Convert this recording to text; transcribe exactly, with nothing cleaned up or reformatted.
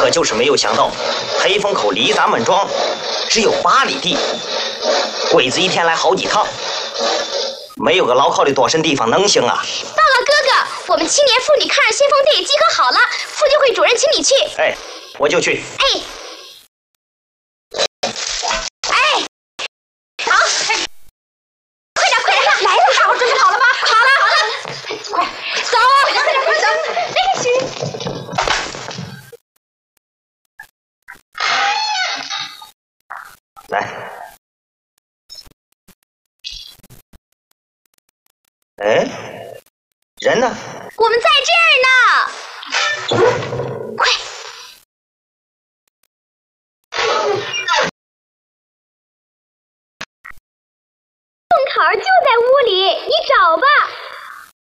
可就是没有想到，黑风口离咱们庄只有八里地，鬼子一天来好几趟，没有个牢靠的躲身地方能行啊？ 到了，哥哥，我们青年妇女抗日先锋队集合好了，妇女会主任请你去。 哎，我就去。 哎。 来，哎，人呢？ 我们在这儿呢。